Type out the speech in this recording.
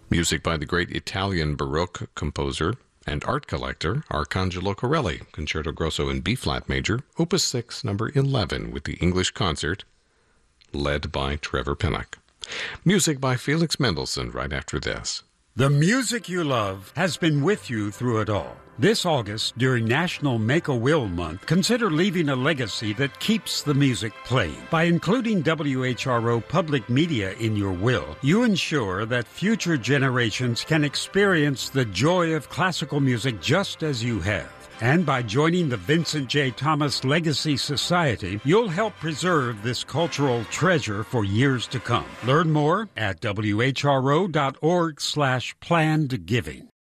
Music by the great Italian Baroque composer and art collector Arcangelo Corelli, Concerto Grosso in B-flat major, Opus 6, number 11, with the English Concert, led by Trevor Pinnock. Music by Felix Mendelssohn right after this. The music you love has been with you through it all. This August, during National Make-A-Will Month, consider leaving a legacy that keeps the music playing. By including WHRO Public Media in your will, you ensure that future generations can experience the joy of classical music just as you have. And by joining the Vincent J. Thomas Legacy Society, you'll help preserve this cultural treasure for years to come. Learn more at whro.org/plannedgiving.